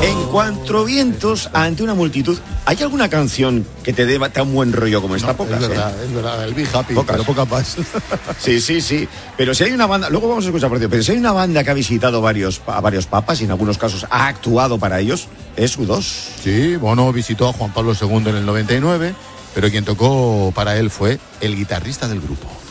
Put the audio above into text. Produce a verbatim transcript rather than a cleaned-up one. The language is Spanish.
En Cuatro Vientos, ante una multitud, ¿hay alguna canción que te dé tan buen rollo como esta? No, Pocas, es verdad, ¿eh? es verdad, el Be Happy, Pocas. pero pocas más. Sí, sí, sí. Pero si hay una banda, luego vamos a escuchar por cierto, pero si hay una banda que ha visitado varios, a varios papas y en algunos casos ha actuado para ellos, es U dos. Sí, Bono visitó a Juan Pablo segundo en el noventa y nueve, pero quien tocó para él fue el guitarrista del grupo.